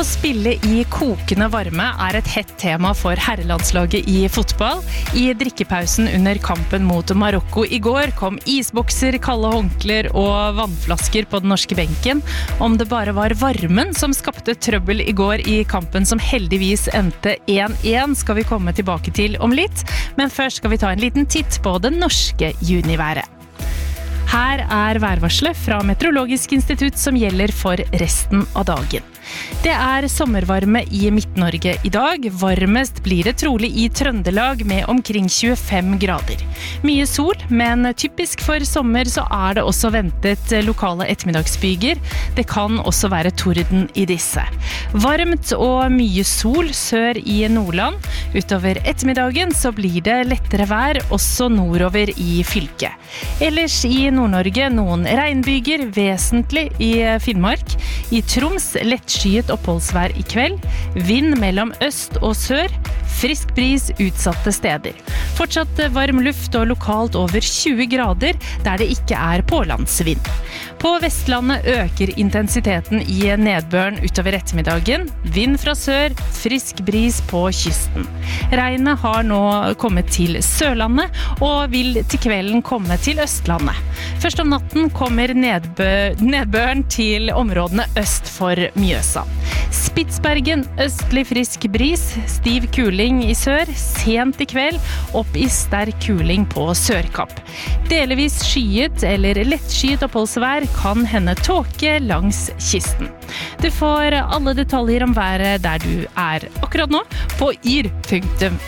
spille i kokende varme et hett tema for herrelandslaget i fotball. I drikkepausen under kampen mot Marokko i går kom isbokser, kalde håndkler og vannflasker på den norske benken. Om det bare var varmen som skapte trøbbel i går i kampen som heldigvis endte 1-1, skal vi komme tilbake til om litt. Men først skal vi ta en liten titt på det norske juniværet. Her værvarselet fra Meteorologisk institutt som gjelder for resten av dagen. Det sommervarme i Midt-Norge i dag. Varmest blir det trolig i Trøndelag med omkring 25 grader. Mye sol, men typisk for sommer så det også ventet lokale ettermiddagsbyger. Det kan også være torden i disse. Varmt og mye sol sør i Nordland. Utover ettermiddagen så blir det lettere vær også nordover i fylket. Ellers i Nord-Norge noen regnbyger, vesentlig i Finnmark. I Troms lettskyet oppholdsvær i kveld. Vind mellom øst og sør. Frisk bris utsatte steder. Fortsatt varm luft og lokalt over 20 grader der det ikke pålandsvind. På Vestlandet øker intensiteten i nedbøren utover ettermiddagen. Vind fra sør, frisk bris på kysten. Regnet har nå kommet til Sørlandet og vil til kvelden komme til Østlandet. Først om natten kommer nedbøren til områdene øst for Mjøsa. Spitsbergen, østlig frisk bris, stiv kuling i sør, sent i kveld, opp i sterk kuling på Sørkapp. Delvis skyet eller lettskyet oppholdsvær kan hende tåke langs kysten. Du får alle detaljer om været der du akkurat nå på yr.no.